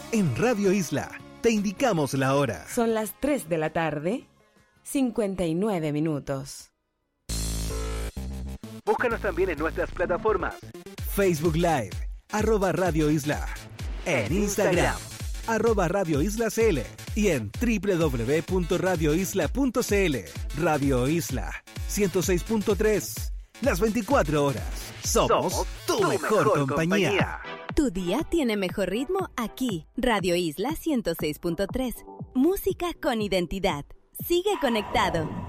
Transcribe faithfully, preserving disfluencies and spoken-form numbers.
En Radio Isla te indicamos la hora. Son las tres de la tarde, cincuenta y nueve minutos. Búscanos también en nuestras plataformas. Facebook Live, arroba Radio Isla. En Instagram, arroba Radio Isla C L. Y en doble u doble u doble u punto radio isla punto c l. Radio Isla, ciento seis punto tres. Las veinticuatro horas. Somos, Somos tu, tu mejor, mejor compañía. compañía. Tu día tiene mejor ritmo aquí. Radio Isla ciento seis punto tres. Música con identidad. Sigue conectado.